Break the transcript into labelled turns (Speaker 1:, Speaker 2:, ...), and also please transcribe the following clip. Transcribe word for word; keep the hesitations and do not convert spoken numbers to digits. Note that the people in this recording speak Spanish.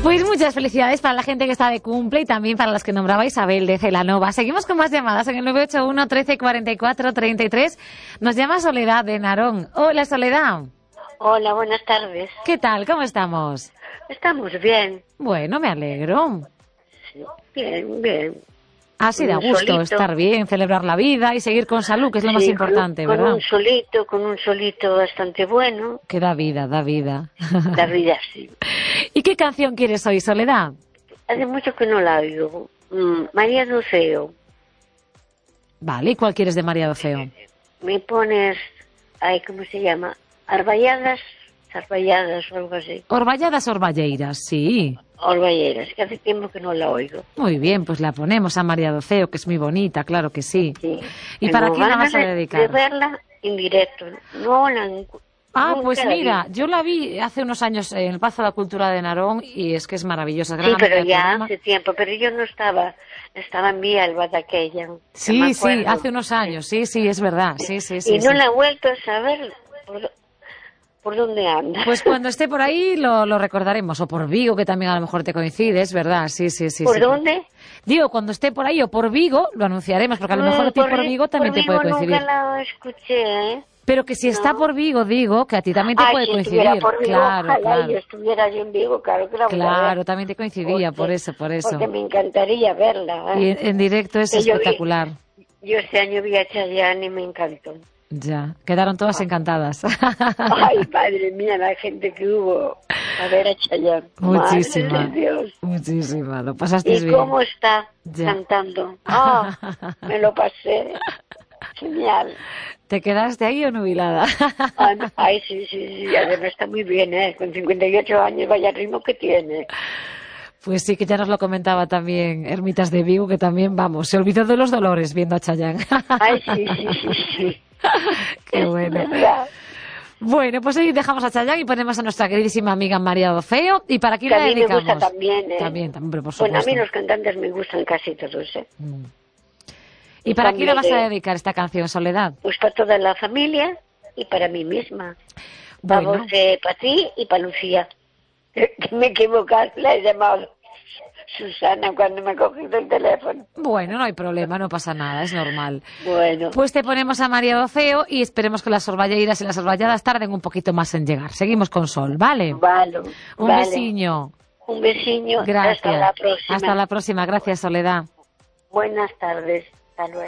Speaker 1: Pues muchas felicidades para la gente que está de cumple y también para las que nombraba Isabel de Celanova. Seguimos con más llamadas en el nueve ocho uno, trece, cuarenta y cuatro, treinta y tres. Nos llama Soledad de Narón. Hola, Soledad.
Speaker 2: Hola, buenas tardes.
Speaker 1: ¿Qué tal? ¿Cómo estamos?
Speaker 2: Estamos bien.
Speaker 1: Bueno, me alegro.
Speaker 2: Sí, bien, bien.
Speaker 1: Así da gusto
Speaker 2: solito.
Speaker 1: estar bien, celebrar la vida y seguir con salud, que es lo
Speaker 2: Sí,
Speaker 1: más importante,
Speaker 2: con,
Speaker 1: ¿verdad?
Speaker 2: Con un solito, con un solito bastante bueno.
Speaker 1: Que da vida, da vida.
Speaker 2: Da vida, sí.
Speaker 1: ¿Y qué canción quieres hoy, Soledad?
Speaker 2: Hace mucho que no la oigo. Mm, María do Ceo.
Speaker 1: Vale, ¿y cuál quieres de María do Ceo?
Speaker 2: Me pones, ay, ¿cómo se llama? Arballadas, Arballadas o algo así.
Speaker 1: Orballadas, Orballeiras, sí.
Speaker 2: Orballeras, que hace tiempo que no la oigo.
Speaker 1: Muy bien, pues la ponemos a María do Ceo, que es muy bonita, claro que sí.
Speaker 2: Sí.
Speaker 1: ¿Y para quién la vas a
Speaker 2: de,
Speaker 1: dedicar?
Speaker 2: de verla en directo. No la
Speaker 1: Ah,
Speaker 2: nunca
Speaker 1: pues
Speaker 2: la
Speaker 1: mira,
Speaker 2: vi.
Speaker 1: yo la vi hace unos años en el Pazo de la Cultura de Narón y es que es maravillosa.
Speaker 2: Sí,
Speaker 1: gran amiga
Speaker 2: pero
Speaker 1: del
Speaker 2: ya
Speaker 1: programa.
Speaker 2: hace tiempo, pero yo no estaba, estaba en Villalba de aquella. no me
Speaker 1: Sí, sí,
Speaker 2: acuerdo.
Speaker 1: hace unos años, sí, sí, es verdad, sí, sí, sí.
Speaker 2: Y no
Speaker 1: sí.
Speaker 2: la he vuelto a saber por, por dónde anda.
Speaker 1: Pues cuando esté por ahí lo, lo recordaremos, o por Vigo, que también a lo mejor te coincide, es verdad, sí, sí, sí.
Speaker 2: ¿Por
Speaker 1: sí.
Speaker 2: dónde?
Speaker 1: Digo, cuando esté por ahí o por Vigo, lo anunciaremos, porque a lo mejor a ti por Vigo también te puede
Speaker 2: Vigo
Speaker 1: coincidir.
Speaker 2: nunca la escuché, ¿eh?
Speaker 1: Pero que si está
Speaker 2: No.
Speaker 1: por Vigo, digo, que a ti también te
Speaker 2: Ay,
Speaker 1: puede
Speaker 2: si
Speaker 1: coincidir.
Speaker 2: estuviera por Vigo,
Speaker 1: Claro,
Speaker 2: ojalá
Speaker 1: claro.
Speaker 2: yo estuviera yo en Vigo, claro que la voy a ver.
Speaker 1: Claro, también te coincidía, por
Speaker 2: Porque-
Speaker 1: eso, por eso.
Speaker 2: Porque me encantaría verla. ¿eh?
Speaker 1: Y en, en directo es
Speaker 2: Que yo vi-
Speaker 1: espectacular.
Speaker 2: Yo este año vi a Chayanne y me encantó.
Speaker 1: Ya, quedaron todas encantadas.
Speaker 2: Ay, madre mía, la gente que hubo a ver a Chayanne.
Speaker 1: Muchísima.
Speaker 2: Madre de Dios.
Speaker 1: Muchísima, lo pasaste
Speaker 2: ¿Y
Speaker 1: bien.
Speaker 2: cómo está
Speaker 1: Ya.
Speaker 2: cantando? Ah, me lo pasé. Genial.
Speaker 1: ¿Te quedaste ahí o nubilada?
Speaker 2: Ah, no, ay, sí, sí, sí, además está muy bien, ¿eh? Con cincuenta y ocho años, vaya ritmo que tiene.
Speaker 1: Pues sí, que ya nos lo comentaba también Ermitas de Vigo, que también, vamos, se olvidó de los dolores viendo a Chayanne.
Speaker 2: Ay, sí, sí, sí, sí.
Speaker 1: Qué
Speaker 2: Es
Speaker 1: bueno.
Speaker 2: verdad.
Speaker 1: Bueno, pues hoy dejamos a Chayanne y ponemos a nuestra queridísima amiga María do Ceo. ¿Y para quién
Speaker 2: Que
Speaker 1: la
Speaker 2: a mí me
Speaker 1: dedicamos?
Speaker 2: gusta también, ¿eh?
Speaker 1: También, también, pero por supuesto.
Speaker 2: Bueno, a mí los cantantes me gustan casi todos, ¿eh?
Speaker 1: Mm. ¿Y para quién la vas a
Speaker 2: También, eh,
Speaker 1: dedicar esta canción, Soledad?
Speaker 2: Pues para toda la familia y para mí misma. Para
Speaker 1: Bueno,
Speaker 2: vos, eh, para ti y para Lucía. Que me he equivocado, la he llamado Susana cuando me ha cogido el teléfono.
Speaker 1: bueno, no hay problema, no pasa nada, es normal.
Speaker 2: Bueno,
Speaker 1: Pues te ponemos a María do Ceo y esperemos que las orballeiras y las orballadas tarden un poquito más en llegar. Seguimos con Sol, ¿vale?
Speaker 2: vale.
Speaker 1: Un
Speaker 2: vale.
Speaker 1: besiño.
Speaker 2: Un besiño.
Speaker 1: Gracias.
Speaker 2: Hasta la próxima.
Speaker 1: Hasta la próxima. Gracias, Soledad.
Speaker 2: Buenas tardes. Hasta luego.